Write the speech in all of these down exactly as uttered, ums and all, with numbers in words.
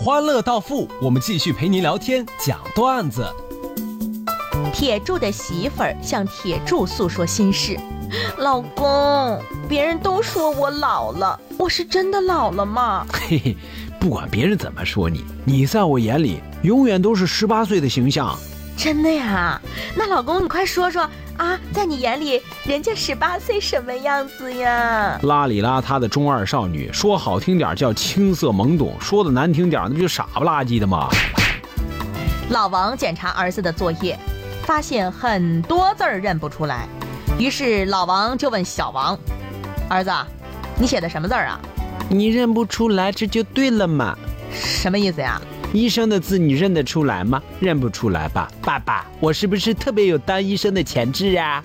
欢乐到付，我们继续陪您聊天讲段子。 铁柱的媳妇儿向铁柱诉说心事：老公，别人都说我老了，我是真的老了吗？ 嘿嘿，不管别人怎么说你，你在我眼里永远都是十八岁的形象。 真的呀？那老公你快说说啊，在你眼里人家十八岁什么样子呀？ 邋里邋遢的中二少女，说好听点叫青涩懵懂，说的难听点那不就傻不拉几的吗？ 老王检查儿子的作业，发现很多字儿认不出来，于是老王就问小王：儿子，你写的什么字儿啊？ 你认不出来这就对了嘛。 什么意思呀？ 医生的字你认得出来吗？认不出来吧？爸爸，我是不是特别有当医生的潜质啊？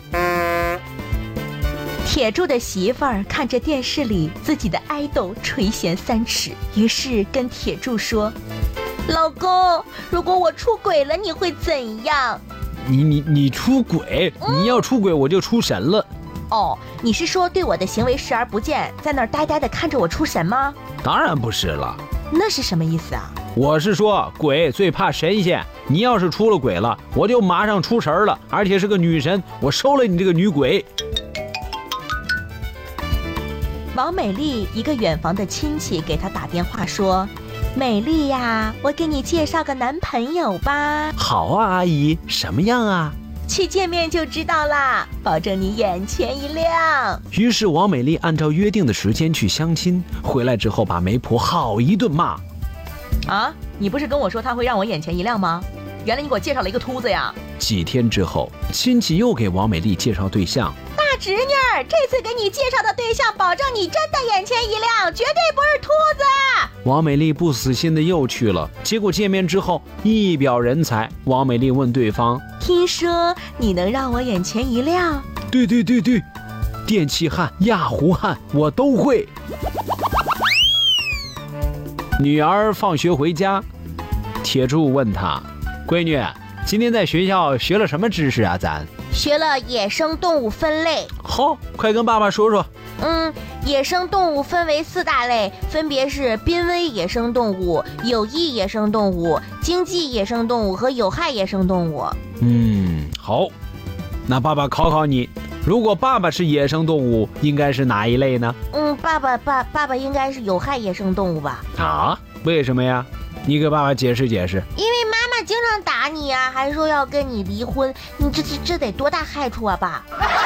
铁柱的媳妇儿看着电视里自己的爱豆垂涎三尺，于是跟铁柱说：老公，如果我出轨了你会怎样？ 你你你出轨、嗯、你要出轨我就出神了。 哦，你是说对我的行为视而不见，在那儿呆呆地看着我出神吗？ 当然不是了。 那是什么意思啊？ 我是说鬼最怕神仙，你要是出了轨了，我就马上出神了，而且是个女神，我收了你这个女鬼。 王美丽一个远房的亲戚给她打电话说：美丽呀，我给你介绍个男朋友吧。 好啊，阿姨，什么样啊？ 去见面就知道啦，保证你眼前一亮。 于是王美丽按照约定的时间去相亲，回来之后把媒婆好一顿骂。 啊，你不是跟我说他会让我眼前一亮吗？原来你给我介绍了一个秃子呀。 几天之后，亲戚又给王美丽介绍对象。 大侄女儿，这次给你介绍的对象保证你真的眼前一亮，绝对不是秃子。 王美丽不死心的又去了，结果见面之后一表人才。王美丽问对方： 听说你能让我眼前一亮？ 对对对对，电气焊、压糊焊我都会。女儿放学回家，铁柱问她：闺女，今天在学校学了什么知识啊？咱学了野生动物分类。 好，快跟爸爸说说。 嗯，野生动物分为四大类，分别是濒危野生动物、有益野生动物、经济野生动物和有害野生动物。 嗯，好，那爸爸考考你，如果爸爸是野生动物，应该是哪一类呢？ 嗯，爸爸爸爸爸应该是有害野生动物吧？ 啊？为什么呀？你给爸爸解释解释。 因为妈妈经常打你呀、啊，还说要跟你离婚，你这这这得多大害处啊，爸？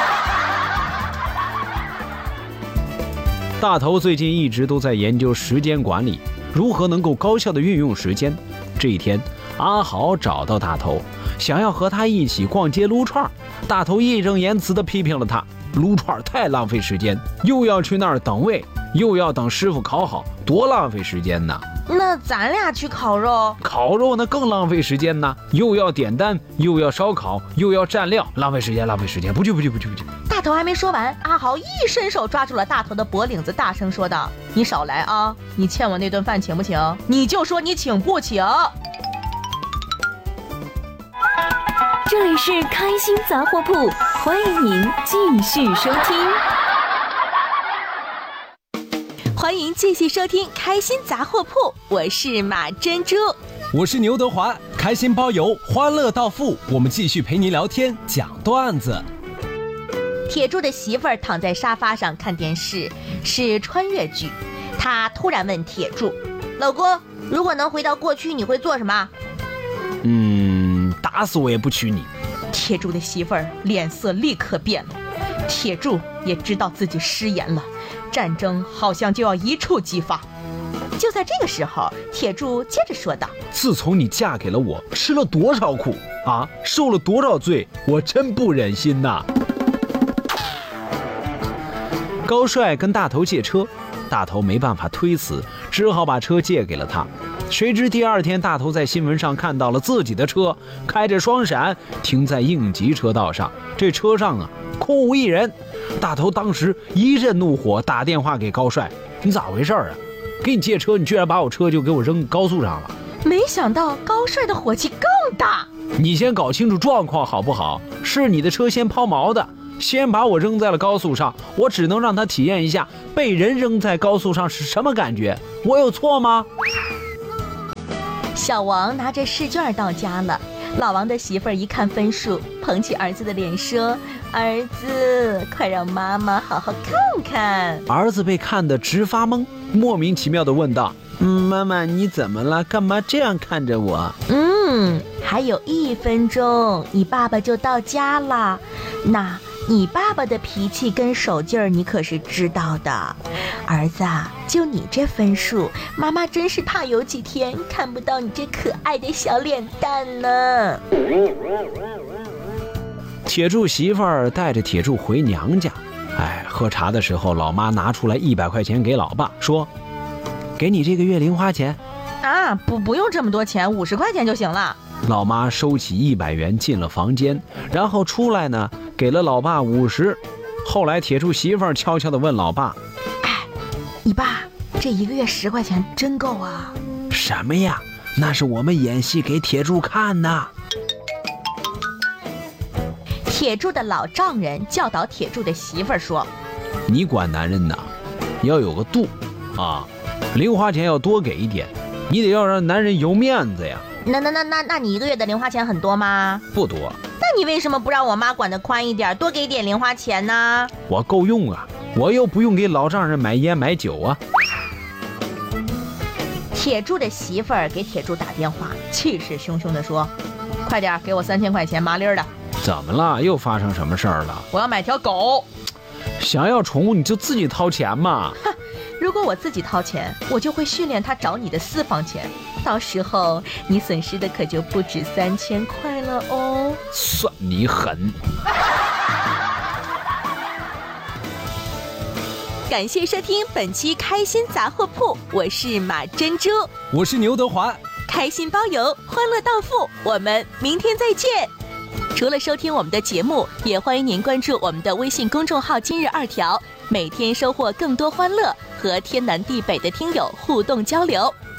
大头最近一直都在研究时间管理，如何能够高效的运用时间。这一天，阿豪找到大头，想要和他一起逛街撸串。大头义正言辞地批评了他，撸串太浪费时间，又要去那儿等位，又要等师傅烤好，多浪费时间呢。 那咱俩去烤肉， 烤肉那更浪费时间呢，又要点单，又要烧烤，又要蘸料，浪费时间，浪费时间，不去不去不去不去。 大头还没说完，阿豪一伸手抓住了大头的脖领子，大声说道：你少来啊，你欠我那顿饭请不请？你就说你请不请。 这里是开心杂货铺，欢迎您继续收听。 欢迎继续收听开心杂货铺，我是马珍珠， 我是牛德华，开心包邮，欢乐到付，我们继续陪您聊天讲段子。 铁柱的媳妇儿躺在沙发上看电视，是穿越剧。他突然问铁柱：老公，如果能回到过去，你会做什么？ 嗯，打死我也不娶你。 铁柱的媳妇儿脸色立刻变了，铁柱也知道自己失言了，战争好像就要一触即发。就在这个时候，铁柱接着说道： 自从你嫁给了我，吃了多少苦啊，受了多少罪，我真不忍心呐。高帅跟大头借车，大头没办法推辞，只好把车借给了他。谁知第二天，大头在新闻上看到了自己的车开着双闪停在应急车道上，这车上啊空无一人。大头当时一阵怒火，打电话给高帅：你咋回事啊？给你借车，你居然把我车就给我扔高速上了。 没想到高帅的火气更大， 你先搞清楚状况好不好？是你的车先抛锚的，先把我扔在了高速上，我只能让他体验一下被人扔在高速上是什么感觉，我有错吗？ 小王拿着试卷到家了，老王的媳妇儿一看分数，捧起儿子的脸说：“儿子，快让妈妈好好看看。” 儿子被看得直发懵，莫名其妙地问道：“嗯，妈妈，你怎么了？干嘛这样看着我？” 嗯，还有一分钟，你爸爸就到家了。那你爸爸的脾气跟手劲儿，你可是知道的。儿子啊，就你这分数，妈妈真是怕有几天看不到你这可爱的小脸蛋呢。 铁柱媳妇儿带着铁柱回娘家，哎，喝茶的时候，老妈拿出来一百块钱给老爸，说：“给你这个月零花钱。” 啊，不不用这么多钱，五十块钱就行了。 老妈收起一百元进了房间，然后出来呢，给了老爸五十。后来铁柱媳妇儿悄悄地问老爸：“ 哎，你爸这一个月十块钱真够啊？”“ 什么呀？那是我们演戏给铁柱看的。” 铁柱的老丈人教导铁柱的媳妇儿说：“ 你管男人呐，要有个度啊，零花钱要多给一点，你得要让男人有面子呀。” 那那那那那你一个月的零花钱很多吗？ 不多。 那你为什么不让我妈管得宽一点，多给点零花钱呢？ 我够用啊，我又不用给老丈人买烟买酒啊。 铁柱的媳妇儿给铁柱打电话，气势汹汹地说：“快点给我三千块钱，麻利儿的。”“ 怎么了？又发生什么事儿了？”“ 我要买条狗。”“ 想要宠物你就自己掏钱嘛。”“ 哼，如果我自己掏钱，我就会训练他找你的私房钱，到时候你损失的可就不止三千块了哦。”“ 算你狠。” 感谢收听本期开心杂货铺，我是马珍珠， 我是牛德华， 开心包邮，欢乐到付，我们明天再见。除了收听我们的节目，也欢迎您关注我们的微信公众号今日二条，每天收获更多欢乐，和天南地北的听友互动交流。